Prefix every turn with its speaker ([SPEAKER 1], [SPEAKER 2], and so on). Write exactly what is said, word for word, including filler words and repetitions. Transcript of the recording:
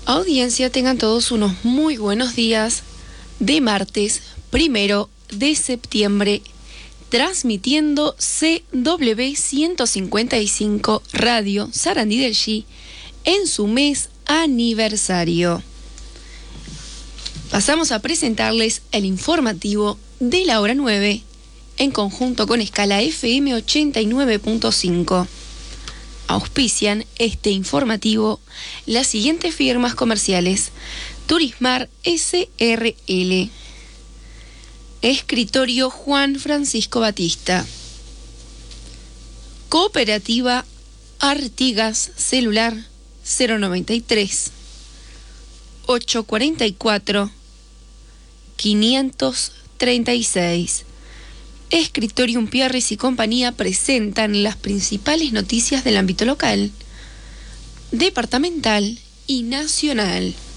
[SPEAKER 1] Audiencia, tengan todos unos muy buenos días de martes primero de septiembre, transmitiendo C W ciento cincuenta y cinco Radio Sarandí del G en su mes aniversario. Pasamos a presentarles el informativo de la hora nueve en conjunto con Escala F M ochenta y nueve punto cinco. Auspician este informativo las siguientes firmas comerciales: Turismar S R L, Escritorio Juan Francisco Batista, Cooperativa Artigas Celular cero noventa y tres, ochocientos cuarenta y cuatro, quinientos treinta y seis. Escritorium Pierris y compañía presentan las principales noticias del ámbito local, departamental y nacional.